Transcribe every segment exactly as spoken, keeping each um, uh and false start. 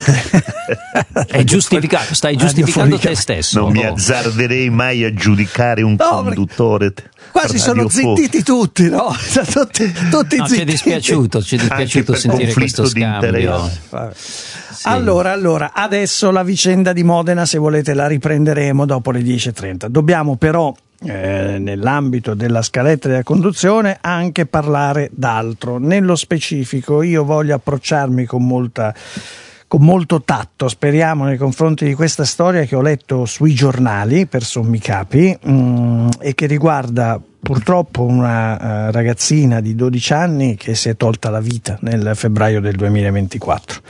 È giustificato, stai giustificando te stesso. Non no. mi azzarderei mai a giudicare un no, conduttore. Quasi sono zittiti tutti, no? tutti, tutti no, zittiti. Ci è dispiaciuto, ci è dispiaciuto sentire questo scambio. Sì. Allora, allora, adesso la vicenda di Modena, se volete, la riprenderemo dopo le dieci e trenta. Dobbiamo però, eh, nell'ambito della scaletta della conduzione, anche parlare d'altro. Nello specifico, io voglio approcciarmi con molta... con molto tatto, speriamo, nei confronti di questa storia che ho letto sui giornali per sommi capi mh, e che riguarda purtroppo una uh, ragazzina di dodici anni che si è tolta la vita nel febbraio del duemilaventiquattro.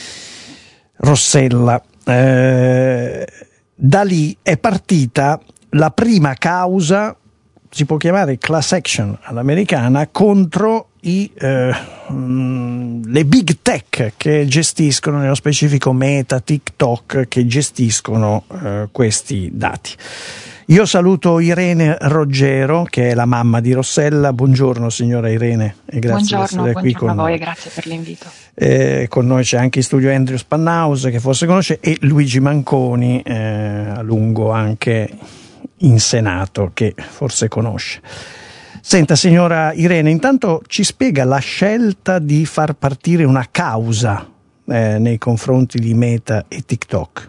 Rossella. Eh, da lì è partita la prima causa, si può chiamare class action all'americana, contro i, eh, mh, le big tech che gestiscono, nello specifico Meta, TikTok, che gestiscono eh, questi dati. Io saluto Irene Roggero, che è la mamma di Rossella. Buongiorno signora Irene e grazie di essere qui con a voi noi. E grazie per l'invito. Eh, con noi c'è anche in studio Andrew Spannaus, che forse conosce, e Luigi Manconi, eh, a lungo anche in Senato, che forse conosce. Senta signora Irene, intanto ci spiega la scelta di far partire una causa eh, nei confronti di Meta e TikTok.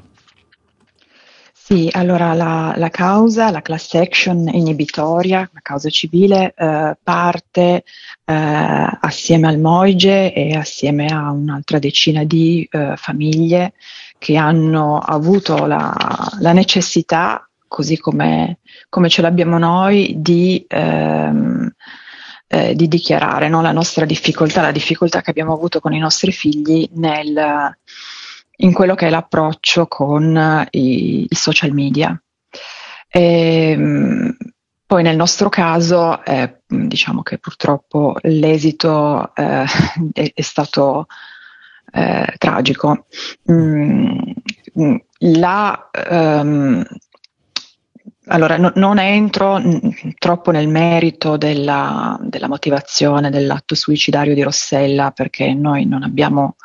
Sì, allora la, la causa, la class action inibitoria, la causa civile, eh, parte eh, assieme al Moige e assieme a un'altra decina di eh, famiglie che hanno avuto la, la necessità, così come, come ce l'abbiamo noi, di, ehm, eh, di dichiarare, no, la nostra difficoltà, la difficoltà che abbiamo avuto con i nostri figli nel... in quello che è l'approccio con i, i social media. E, poi nel nostro caso eh, diciamo che purtroppo l'esito eh, è, è stato eh, tragico. Mm, la, um, allora no, non entro n- troppo nel merito della, della motivazione dell'atto suicidario di Rossella, perché noi non abbiamo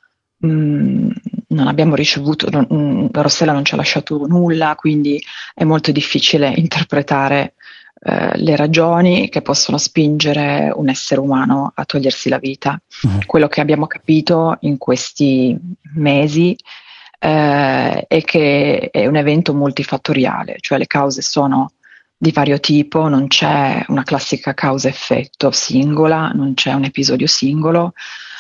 Mm, non abbiamo ricevuto, non, Rossella non ci ha lasciato nulla, quindi è molto difficile interpretare eh, le ragioni che possono spingere un essere umano a togliersi la vita. Mm. Quello che abbiamo capito in questi mesi eh, è che è un evento multifattoriale, cioè le cause sono di vario tipo, non c'è una classica causa-effetto singola, non c'è un episodio singolo.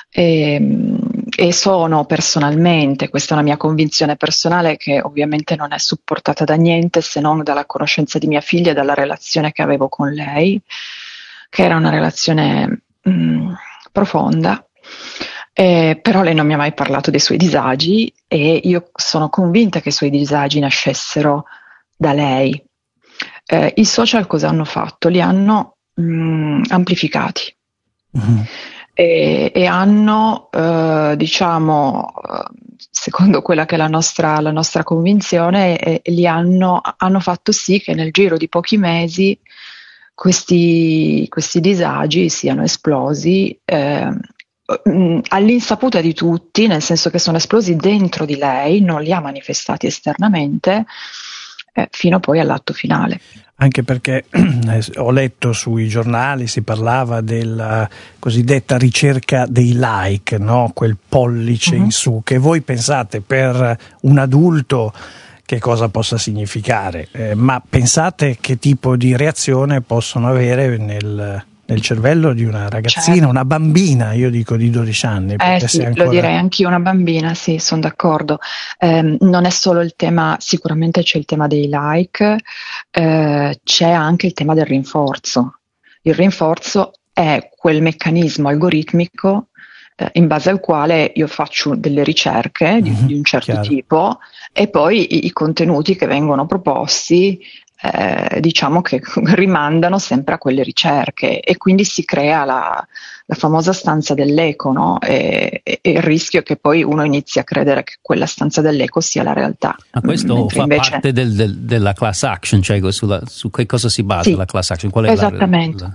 E, e sono personalmente, questa è una mia convinzione personale che ovviamente non è supportata da niente se non dalla conoscenza di mia figlia e dalla relazione che avevo con lei, che era una relazione mh, profonda, eh, però lei non mi ha mai parlato dei suoi disagi e io sono convinta che i suoi disagi nascessero da lei. Eh, i social cosa hanno fatto? Li hanno mh, amplificati. Mm-hmm. E, e hanno, eh, diciamo, secondo quella che è la nostra, la nostra convinzione, eh, li hanno, hanno fatto sì che nel giro di pochi mesi questi, questi disagi siano esplosi eh, all'insaputa di tutti, nel senso che sono esplosi dentro di lei, non li ha manifestati esternamente, eh, fino poi all'atto finale. Anche perché eh, ho letto sui giornali, si parlava della cosiddetta ricerca dei like, no? Quel pollice uh-huh. in su, che voi pensate per un adulto che cosa possa significare, eh, ma pensate che tipo di reazione possono avere nel, nel cervello di una ragazzina, certo. una bambina, io dico di dodici anni. Eh sì, ancora... lo direi anch'io, una bambina, sì, sono d'accordo. Eh, non è solo il tema, sicuramente c'è il tema dei like, eh, c'è anche il tema del rinforzo. Il rinforzo è quel meccanismo algoritmico eh, in base al quale io faccio delle ricerche di, mm-hmm, di un certo chiaro. tipo e poi i, i contenuti che vengono proposti Eh, diciamo che rimandano sempre a quelle ricerche e quindi si crea la, la famosa stanza dell'eco, no? e, e, e il rischio è che poi uno inizi a credere che quella stanza dell'eco sia la realtà. Ma questo Mentre fa invece... parte del, del, della class action, cioè sulla, su che cosa si basa sì, la class action? Qual è esattamente. La, la...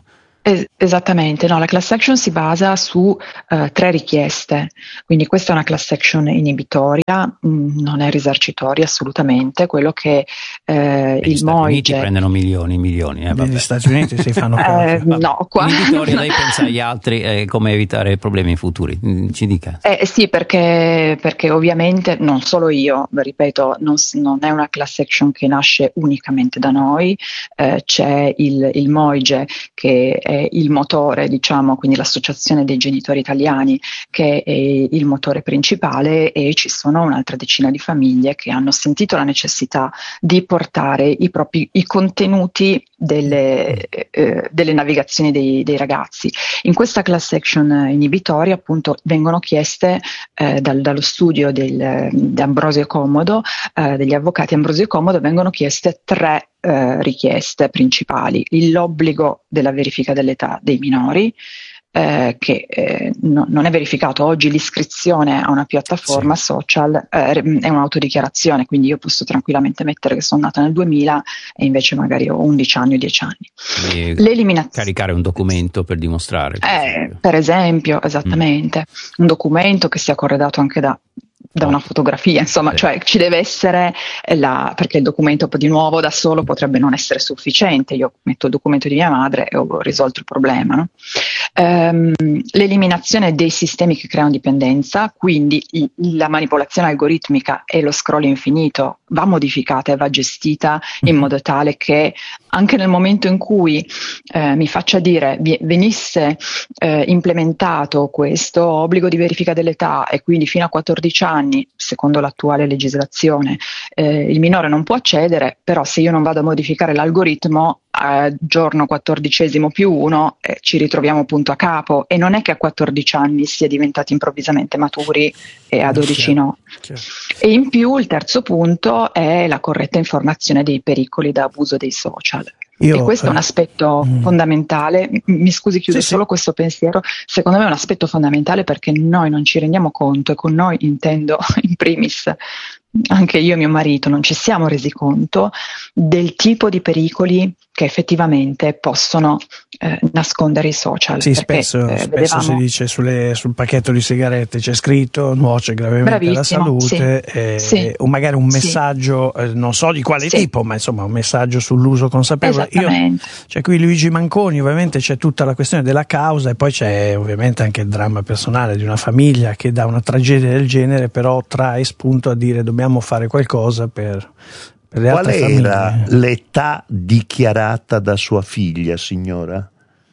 Es- esattamente, no, la class action si basa su uh, tre richieste, quindi questa è una class action inibitoria, mh, non è risarcitoria assolutamente, quello che eh, Beh, gli il Stati Moige... Uniti prendono milioni, milioni. Eh, Negli Stati Uniti si fanno eh, no, qua... Inibitoria, lei pensa agli altri eh, come evitare problemi futuri, ci dica. Eh, sì, perché, perché ovviamente non solo io, ripeto, non, non è una class action che nasce unicamente da noi, eh, c'è il, il Moige che è il motore, diciamo, quindi l'associazione dei genitori italiani che è il motore principale, e ci sono un'altra decina di famiglie che hanno sentito la necessità di portare i propri i contenuti delle, eh, delle navigazioni dei, dei ragazzi. In questa class action inibitoria appunto vengono chieste eh, dal, dallo studio del, di Ambrosio Commodo, eh, degli avvocati Ambrosio Commodo, vengono chieste tre Eh, richieste principali: l'obbligo della verifica dell'età dei minori, eh, che eh, no, non è verificato oggi. L'iscrizione a una piattaforma sì. social eh, è un'autodichiarazione, quindi io posso tranquillamente mettere che sono nata nel duemila e invece magari ho undici anni o dieci anni. L'eliminazione, caricare un documento per dimostrare, per eh, esempio. per esempio, esattamente, mm. un documento che sia corredato anche da da una fotografia, insomma, sì. Cioè ci deve essere la, perché il documento di nuovo da solo potrebbe non essere sufficiente. Io metto il documento di mia madre e ho risolto il problema, no? Ehm, l'eliminazione dei sistemi che creano dipendenza, quindi i, la manipolazione algoritmica e lo scroll infinito va modificata e va gestita in modo tale che anche nel momento in cui eh, mi faccia dire venisse eh, implementato questo obbligo di verifica dell'età, e quindi fino a quattordici anni, secondo l'attuale legislazione, eh, il minore non può accedere, però se io non vado a modificare l'algoritmo, a giorno quattordicesimo più uno eh, ci ritroviamo punto a capo, e non è che a quattordici anni si è diventati improvvisamente maturi e a dodici no. E in più il terzo punto è la corretta informazione dei pericoli da abuso dei social. Io, e questo eh, è un aspetto mm. fondamentale. Mi scusi, chiudo sì, solo sì. questo pensiero. Secondo me è un aspetto fondamentale, perché noi non ci rendiamo conto, e con noi intendo in primis anche io e mio marito, non ci siamo resi conto del tipo di pericoli che effettivamente possono eh, nascondere i social. Sì, perché, spesso, eh, spesso vedevamo... si dice sulle, sul pacchetto di sigarette c'è scritto nuoce gravemente alla salute, sì, eh, sì, o magari un messaggio, sì. eh, non so di quale sì. tipo, ma insomma un messaggio sull'uso consapevole. Io, c'è qui Luigi Manconi, ovviamente c'è tutta la questione della causa, e poi c'è ovviamente anche il dramma personale di una famiglia che da una tragedia del genere però trae spunto a dire dobbiamo fare qualcosa per, per le Qual altre era famiglie. l'età dichiarata da sua figlia, signora?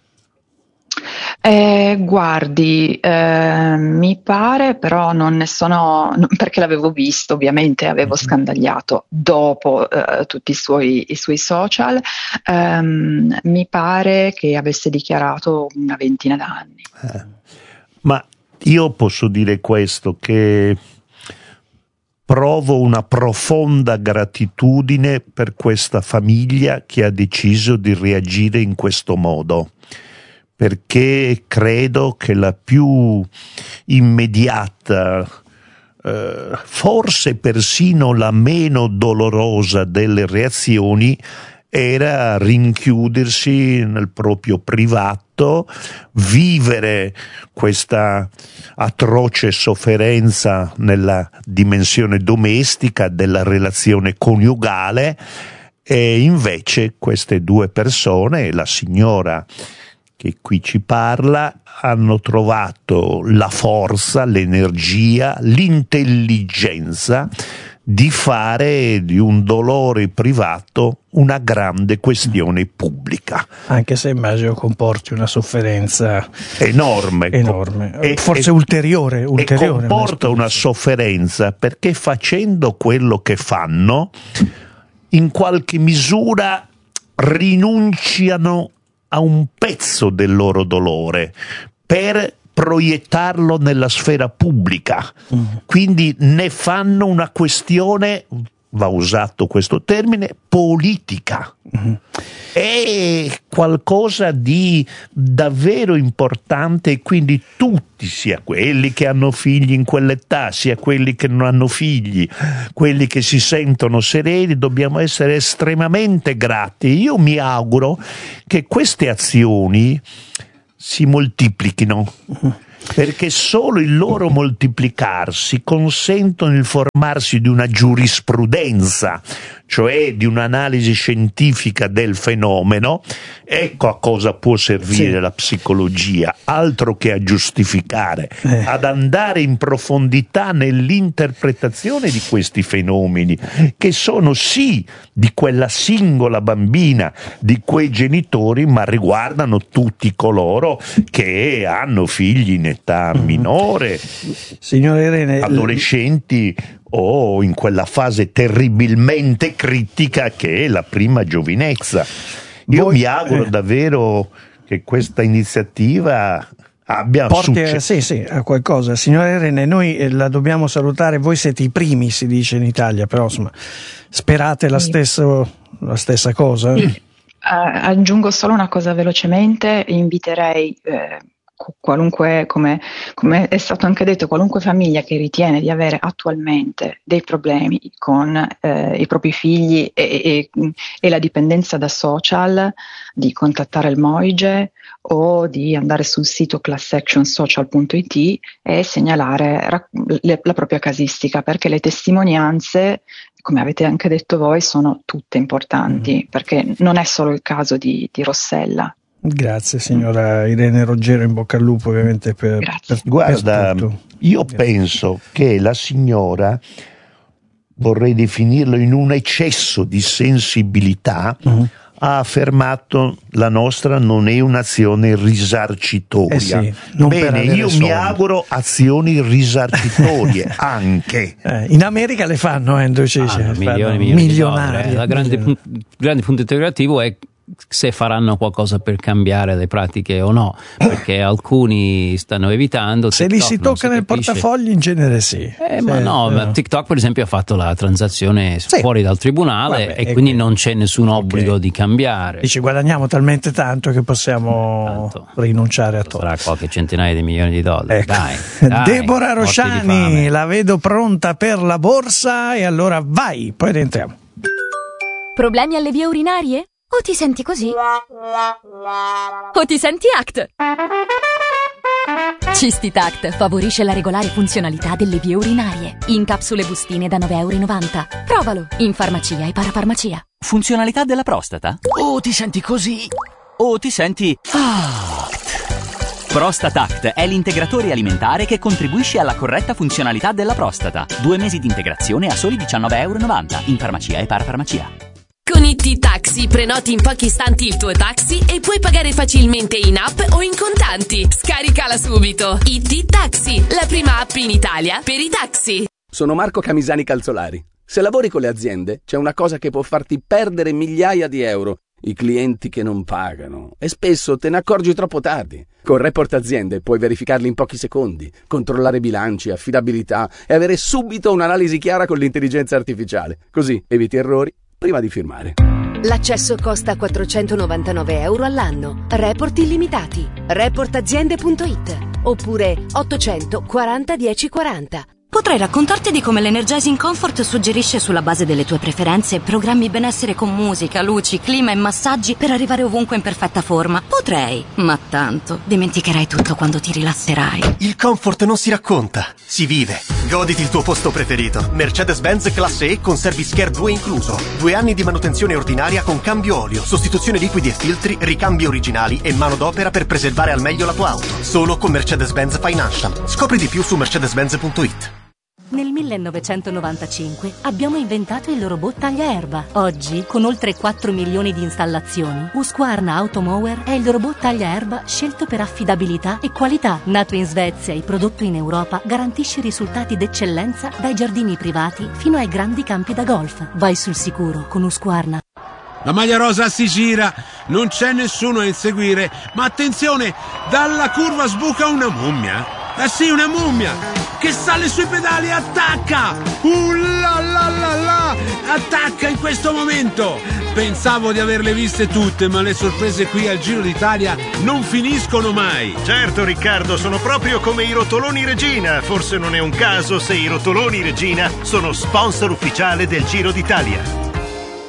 Eh, guardi, eh, mi pare, però non ne sono, perché l'avevo visto, ovviamente avevo scandagliato dopo eh, tutti i suoi, i suoi social, ehm, mi pare che avesse dichiarato una ventina d'anni. Eh, ma io posso dire questo, che provo una profonda gratitudine per questa famiglia che ha deciso di reagire in questo modo, perché credo che la più immediata, eh, forse persino la meno dolorosa delle reazioni, era rinchiudersi nel proprio privato, vivere questa atroce sofferenza nella dimensione domestica della relazione coniugale, e invece queste due persone, la signora che qui ci parla, hanno trovato la forza, l'energia, l'intelligenza di fare di un dolore privato una grande questione pubblica. Anche se immagino comporti una sofferenza enorme, enorme. E, forse e, ulteriore, ulteriore. E comporta una sofferenza perché facendo quello che fanno, in qualche misura rinunciano a un pezzo del loro dolore per proiettarlo nella sfera pubblica, mm. quindi ne fanno una questione va usato questo termine, politica. Mm-hmm. È qualcosa di davvero importante, e quindi tutti, sia quelli che hanno figli in quell'età, sia quelli che non hanno figli, quelli che si sentono sereni, dobbiamo essere estremamente grati. Io mi auguro che queste azioni si moltiplichino, perché solo il loro moltiplicarsi consentono il formarsi di una giurisprudenza, cioè di un'analisi scientifica del fenomeno. Ecco a cosa può servire sì. la psicologia, altro che a giustificare, eh. ad andare in profondità nell'interpretazione di questi fenomeni, che sono sì di quella singola bambina, di quei genitori, ma riguardano tutti coloro che hanno figli in età minore, Signora Irene, adolescenti o in quella fase terribilmente critica che è la prima giovinezza. Io Voi, mi auguro eh, davvero che questa iniziativa abbia porti, sì, sì, a qualcosa. Signora Irene, noi eh, la dobbiamo salutare, voi siete i primi, si dice in Italia, però insomma, sperate la, stesso, la stessa cosa? Uh, aggiungo solo una cosa velocemente, inviterei eh, qualunque, come, come è stato anche detto, qualunque famiglia che ritiene di avere attualmente dei problemi con eh, i propri figli e, e, e la dipendenza da social, di contattare il Moige o di andare sul sito class action social punto it e segnalare ra- le, la propria casistica, perché le testimonianze, come avete anche detto voi, sono tutte importanti, perché non è solo il caso di, di Rossella. Grazie signora Irene Roggero, in bocca al lupo ovviamente per, per guarda per io Grazie. penso che la signora, vorrei definirlo in un eccesso di sensibilità, uh-huh. ha affermato la nostra non è un'azione risarcitoria. Eh sì, non Bene, io soldi. mi auguro azioni risarcitorie anche. Eh, in America le fanno, Andrew Cice, ah, milioni, milioni, milionari. Il grande, punto, grande punto interrogativo è se faranno qualcosa per cambiare le pratiche o no, perché alcuni stanno evitando. Se TikTok li si tocca nel capisce. portafogli in genere sì. Eh, ma sì, no, no, ma TikTok per esempio ha fatto la transazione sì. fuori dal tribunale. Vabbè, e quindi non c'è nessun obbligo okay. di cambiare. Dici guadagniamo talmente tanto che possiamo tanto. rinunciare a tutto. Sarà qualche centinaia di milioni di dollari. Ecco. Dai, dai, Deborah Rosciani, la vedo pronta per la borsa e allora vai, poi rientriamo. Problemi alle vie urinarie? O ti senti così? O ti senti A C T? Cistitact favorisce la regolare funzionalità delle vie urinarie. In capsule bustine da nove virgola novanta euro. Provalo in farmacia e parafarmacia. Funzionalità della prostata? O ti senti così? O ti senti A C T? Prostatact è l'integratore alimentare che contribuisce alla corretta funzionalità della prostata. Due mesi di integrazione a soli diciannove virgola novanta euro in farmacia e parafarmacia. Con I T Taxi prenoti in pochi istanti il tuo taxi e puoi pagare facilmente in app o in contanti. Scaricala subito. I T Taxi, la prima app in Italia per i taxi. Sono Marco Camisani Calzolari. Se lavori con le aziende, c'è una cosa che può farti perdere migliaia di euro: i clienti che non pagano. E spesso te ne accorgi troppo tardi. Con Report Aziende puoi verificarli in pochi secondi, controllare bilanci, affidabilità e avere subito un'analisi chiara con l'intelligenza artificiale. Così eviti errori prima di firmare. L'accesso costa quattrocentonovantanove euro all'anno. Report illimitati. report aziende punto it oppure ottocento quaranta dieci quaranta. Potrei raccontarti di come l'Energizing Comfort suggerisce sulla base delle tue preferenze programmi benessere con musica, luci, clima e massaggi per arrivare ovunque in perfetta forma. Potrei, ma tanto dimenticherai tutto quando ti rilasserai. Il comfort non si racconta, si vive. Goditi il tuo posto preferito. Mercedes-Benz Classe E con Service Care due incluso. Due anni di manutenzione ordinaria con cambio olio, sostituzione liquidi e filtri, ricambi originali e manodopera per preservare al meglio la tua auto. Solo con Mercedes-Benz Financial. Scopri di più su mercedes benz punto it. Nel millenovecentonovantacinque abbiamo inventato il robot tagliaerba. Oggi, con oltre quattro milioni di installazioni, Husqvarna Automower è il robot tagliaerba scelto per affidabilità e qualità. Nato in Svezia e prodotto in Europa, garantisce risultati d'eccellenza dai giardini privati fino ai grandi campi da golf. Vai sul sicuro con Husqvarna. La maglia rosa si gira, non c'è nessuno a inseguire, ma attenzione, dalla curva sbuca una mummia. Ah sì, una mummia che sale sui pedali e attacca. Uh la la la la, attacca in questo momento. Pensavo di averle viste tutte, ma le sorprese qui al Giro d'Italia non finiscono mai. Certo Riccardo, sono proprio come i rotoloni Regina. Forse non è un caso se i rotoloni Regina sono sponsor ufficiale del Giro d'Italia.